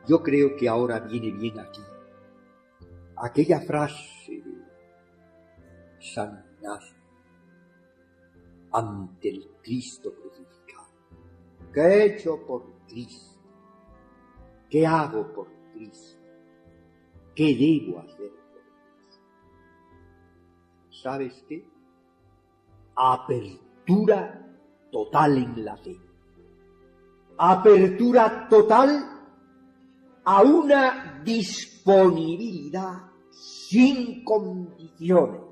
Yo creo que ahora viene bien aquí aquella frase de San Ignacio ante el Cristo crucificado. ¿Qué he hecho por Cristo? ¿Qué hago por Cristo? ¿Qué debo hacer por Cristo? ¿Sabes qué? Apertura total en la fe. Apertura total a una disponibilidad sin condiciones